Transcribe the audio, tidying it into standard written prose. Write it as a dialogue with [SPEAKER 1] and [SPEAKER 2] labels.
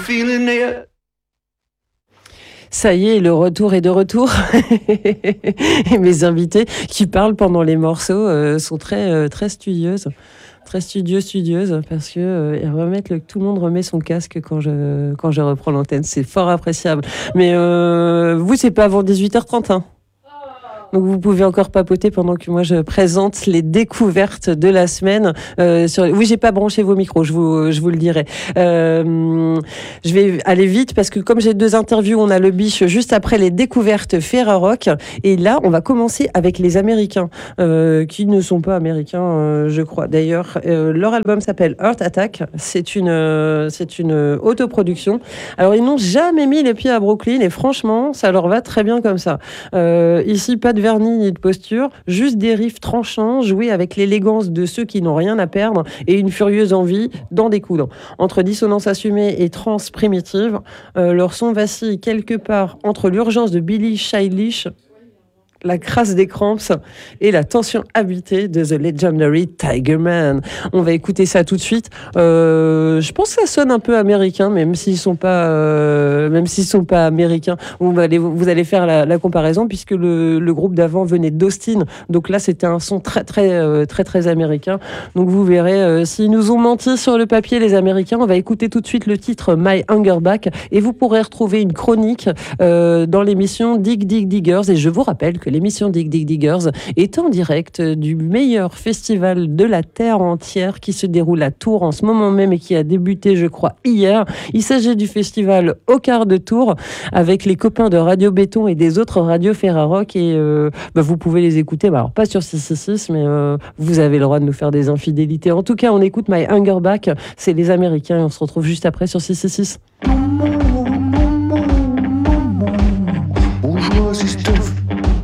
[SPEAKER 1] feeling it.
[SPEAKER 2] Ça y est, le retour est de retour. Et mes invités qui parlent pendant les morceaux sont très studieuses. Très studieuses, parce que tout le monde remet son casque quand je reprends l'antenne. C'est fort appréciable. Mais vous, c'est pas avant 18h30, hein. Donc vous pouvez encore papoter pendant que moi je présente les découvertes de la semaine. Oui, j'ai pas branché vos micros, je vous le dirai. Je vais aller vite parce que comme j'ai 2 interviews, on a le biche juste après les découvertes Ferrarock. Et là, on va commencer avec les Américains, qui ne sont pas Américains, je crois. D'ailleurs, leur album s'appelle Heart Attack. C'est une autoproduction. Alors ils n'ont jamais mis les pieds à Brooklyn et franchement, ça leur va très bien comme ça. Ici, pas de vernis ni de posture, juste des riffs tranchants joués avec l'élégance de ceux qui n'ont rien à perdre et une furieuse envie d'en découdre. Entre dissonance assumée et trance primitive, leur son vacille quelque part entre l'urgence de Billie Eilish, la crasse des Cramps et la tension habitée de The Legendary Tigerman. On va écouter ça tout de suite. Je pense que ça sonne un peu américain, même s'ils sont pas américains. Vous allez faire la comparaison puisque le groupe d'avant venait d'Austin. Donc là, c'était un son très américain. Donc vous verrez, s'ils nous ont menti sur le papier, les Américains. On va écouter tout de suite le titre My Hungerback et vous pourrez retrouver une chronique dans l'émission Dig Dig Diggers. Et je vous rappelle que l'émission Dig Dig Diggers est en direct du meilleur festival de la Terre entière qui se déroule à Tours en ce moment même et qui a débuté, je crois, hier. Il s'agit du festival Au Quart de Tours avec les copains de Radio Béton et des autres radios Ferrarock et vous pouvez les écouter, alors pas sur 666 mais vous avez le droit de nous faire des infidélités. En tout cas, on écoute My Hungerback, c'est les Américains et on se retrouve juste après sur 666.